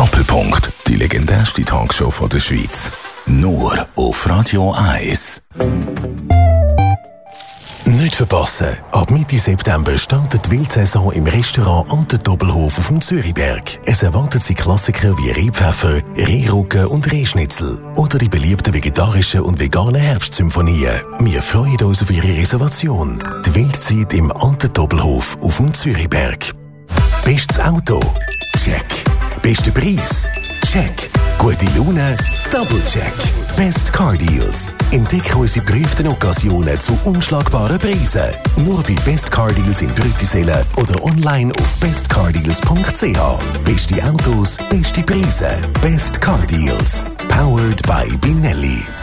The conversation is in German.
Doppelpunkt. Die legendärste Talkshow von der Schweiz. Nur auf Radio 1. Nicht verpassen. Ab Mitte September startet die Wildsaison im Restaurant Ante Doppelhof auf dem Zürichberg. Es erwartet Sie Klassiker wie Rehpfeffer, Rehrücken und Rehschnitzel. Oder die beliebten vegetarischen und veganen Herbstsymphonien. Wir freuen uns auf Ihre Reservation. Die Wildzeit im Ante Doppelhof auf dem Zürichberg. Bestes Auto? Check. Bester Preis? Check. Gute Laune? Double check. Best Car Deals. Entdecke unsere geprüften Occasionen zu unschlagbaren Preisen. Nur bei Best Car Deals in Brüttisellen oder online auf bestcardeals.ch. Beste Autos, beste Preise. Best Car Deals. Powered by Binelli.